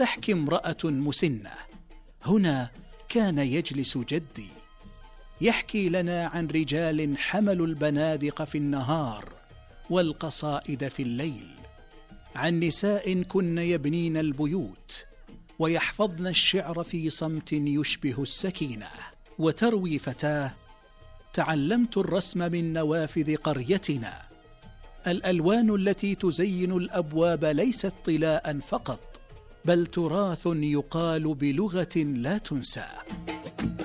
تحكي امرأة مسنة: هنا كان يجلس جدي يحكي لنا عن رجال حملوا البنادق في النهار والقصائد في الليل، عن نساء كن يبنين البيوت ويحفظن الشعر في صمت يشبه السكينة. وتروي فتاة: تعلمت الرسم من نوافذ قريتنا، الألوان التي تزين الأبواب ليست طلاء فقط، بل تراث يقال بلغة لا تنسى.